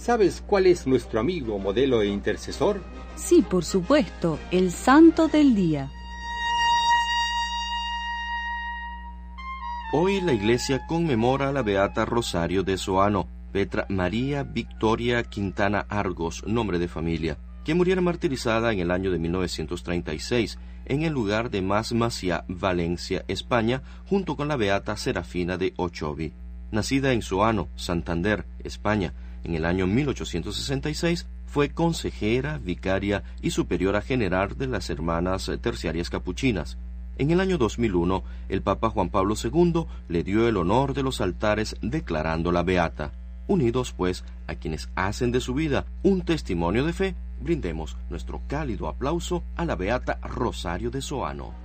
¿Sabes cuál es nuestro amigo, modelo e intercesor? Sí, por supuesto, el santo del día. Hoy la Iglesia conmemora a la beata Rosario de Soano, Petra María Victoria Quintana Argos, nombre de familia, que muriera martirizada en el año de 1936 en el lugar de Mas-Macià, Valencia, España, junto con la beata Serafina de Ochovi. Nacida en Soano, Santander, España, en el año 1866, fue consejera, vicaria y superiora general de las Hermanas Terciarias Capuchinas. En el año 2001, el Papa Juan Pablo II le dio el honor de los altares declarándola beata. Unidos, pues, a quienes hacen de su vida un testimonio de fe, brindemos nuestro cálido aplauso a la beata Rosario de Soano.